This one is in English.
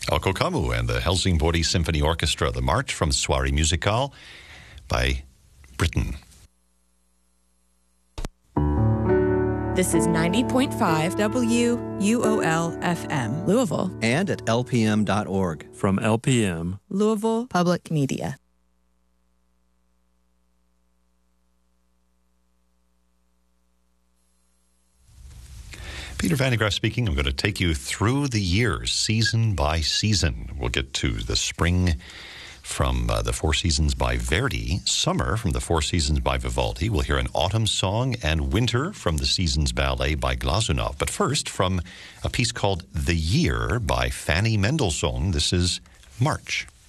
Alko Kamu and the Helsingborg Symphony Orchestra, the March from Soirée Musicale by Britain. This is 90.5 WUOL FM, Louisville. And at lpm.org. From LPM, Louisville Public Media. Peter Van de Graaf speaking. I'm going to take you through the years, season by season. We'll get to the spring from the Four Seasons by Verdi, summer from the Four Seasons by Vivaldi. We'll hear an autumn song, and winter from the Seasons Ballet by Glazunov. But first, from a piece called The Year by Fanny Mendelssohn, this is March.